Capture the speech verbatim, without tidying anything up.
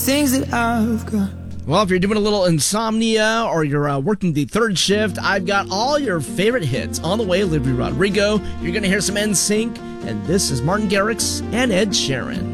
Things that I've got. Well, if you're doing a little insomnia or you're uh, working the third shift, I've got all your favorite hits on the way. Olivia Rodrigo, you're going to hear some N Sync, and this is Martin Garrix and Ed Sheeran.